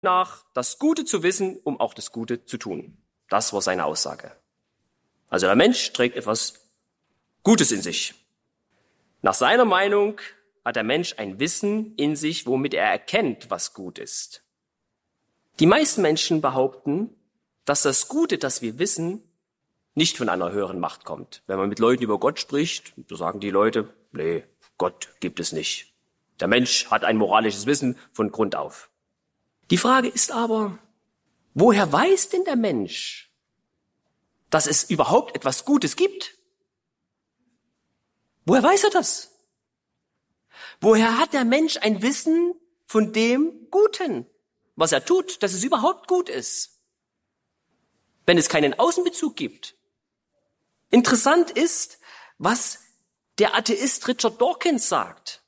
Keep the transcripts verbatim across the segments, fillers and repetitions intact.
nach das Gute zu wissen, um auch das Gute zu tun. Das war seine Aussage. Also der Mensch trägt etwas Gutes in sich. Nach seiner Meinung hat der Mensch ein Wissen in sich, womit er erkennt, was gut ist. Die meisten Menschen behaupten, dass das Gute, das wir wissen, nicht von einer höheren Macht kommt. Wenn man mit Leuten über Gott spricht, so sagen die Leute, nee, Gott gibt es nicht. Der Mensch hat ein moralisches Wissen von Grund auf. Die Frage ist aber, woher weiß denn der Mensch, dass es überhaupt etwas Gutes gibt? Woher weiß er das? Woher hat der Mensch ein Wissen von dem Guten, was er tut, dass es überhaupt gut ist, wenn es keinen Außenbezug gibt? Interessant ist, was der Atheist Richard Dawkins sagt.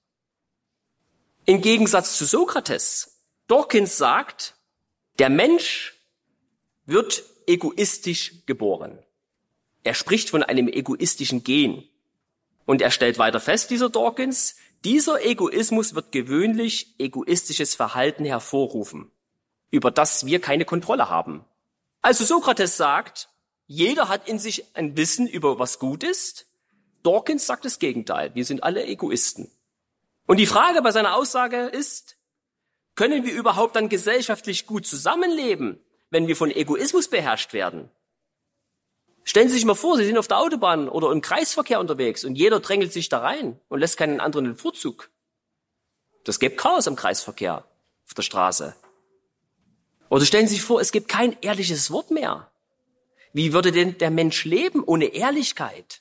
Im Gegensatz zu Sokrates. Dawkins sagt, der Mensch wird egoistisch geboren. Er spricht von einem egoistischen Gen. Und er stellt weiter fest, dieser Dawkins, dieser Egoismus wird gewöhnlich egoistisches Verhalten hervorrufen, über das wir keine Kontrolle haben. Also Sokrates sagt, jeder hat in sich ein Wissen über was gut ist. Dawkins sagt das Gegenteil, wir sind alle Egoisten. Und die Frage bei seiner Aussage ist, können wir überhaupt dann gesellschaftlich gut zusammenleben, wenn wir von Egoismus beherrscht werden? Stellen Sie sich mal vor, Sie sind auf der Autobahn oder im Kreisverkehr unterwegs und jeder drängelt sich da rein und lässt keinen anderen den Vorzug. Das gibt Chaos im Kreisverkehr, auf der Straße. Oder stellen Sie sich vor, es gibt kein ehrliches Wort mehr. Wie würde denn der Mensch leben ohne Ehrlichkeit?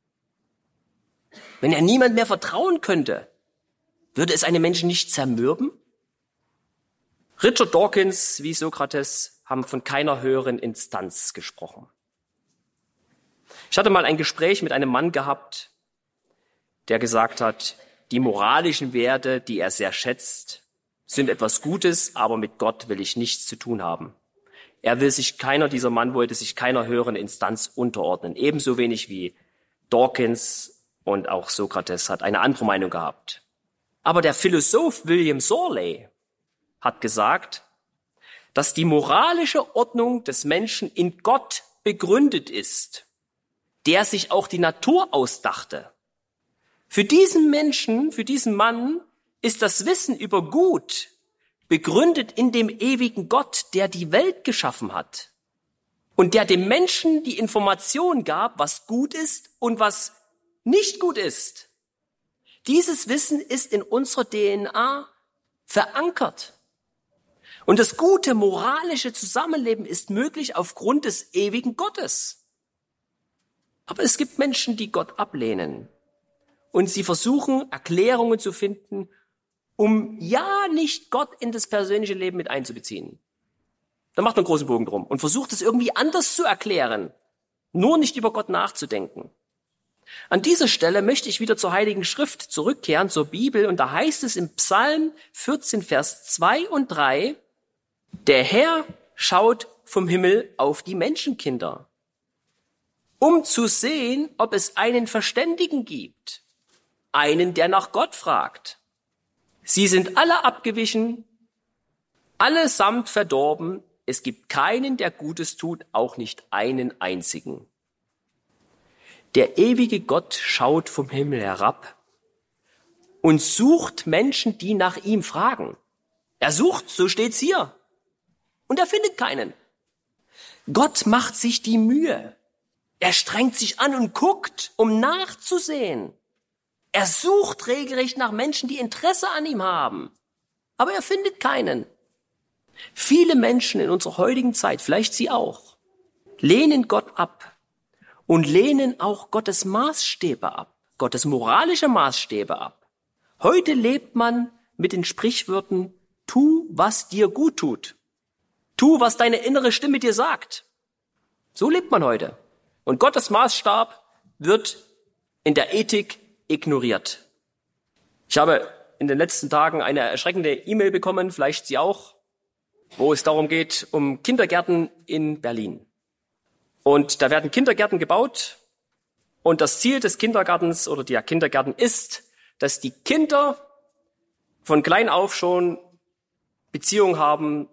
Wenn er niemand mehr vertrauen könnte, würde es einen Menschen nicht zermürben? Richard Dawkins wie Sokrates haben von keiner höheren Instanz gesprochen. Ich hatte mal ein Gespräch mit einem Mann gehabt, der gesagt hat, die moralischen Werte, die er sehr schätzt, sind etwas Gutes, aber mit Gott will ich nichts zu tun haben. Er will sich keiner, dieser Mann wollte sich keiner höheren Instanz unterordnen. Ebenso wenig wie Dawkins und auch Sokrates hat eine andere Meinung gehabt. Aber der Philosoph William Sorley hat gesagt, dass die moralische Ordnung des Menschen in Gott begründet ist, der sich auch die Natur ausdachte. Für diesen Menschen, für diesen Mann ist das Wissen über Gut begründet in dem ewigen Gott, der die Welt geschaffen hat und der dem Menschen die Information gab, was gut ist und was nicht gut ist. Dieses Wissen ist in unserer D N A verankert. Und das gute moralische Zusammenleben ist möglich aufgrund des ewigen Gottes. Aber es gibt Menschen, die Gott ablehnen. Und sie versuchen, Erklärungen zu finden, um ja nicht Gott in das persönliche Leben mit einzubeziehen. Da macht man einen großen Bogen drum und versucht es irgendwie anders zu erklären, nur nicht über Gott nachzudenken. An dieser Stelle möchte ich wieder zur Heiligen Schrift zurückkehren, zur Bibel. Und da heißt es im Psalm vierzehn, Vers zwei und drei, der Herr schaut vom Himmel auf die Menschenkinder, um zu sehen, ob es einen Verständigen gibt, einen, der nach Gott fragt. Sie sind alle abgewichen, allesamt verdorben. Es gibt keinen, der Gutes tut, auch nicht einen einzigen. Der ewige Gott schaut vom Himmel herab und sucht Menschen, die nach ihm fragen. Er sucht, so steht's hier. Und er findet keinen. Gott macht sich die Mühe. Er strengt sich an und guckt, um nachzusehen. Er sucht regelrecht nach Menschen, die Interesse an ihm haben. Aber er findet keinen. Viele Menschen in unserer heutigen Zeit, vielleicht Sie auch, lehnen Gott ab und lehnen auch Gottes Maßstäbe ab, Gottes moralische Maßstäbe ab. Heute lebt man mit den Sprichwörtern, tu, was dir gut tut. Tu, was deine innere Stimme dir sagt. So lebt man heute. Und Gottes Maßstab wird in der Ethik ignoriert. Ich habe in den letzten Tagen eine erschreckende E-Mail bekommen, vielleicht Sie auch, wo es darum geht, um Kindergärten in Berlin. Und da werden Kindergärten gebaut und das Ziel des Kindergartens oder der Kindergärten ist, dass die Kinder von klein auf schon Beziehungen haben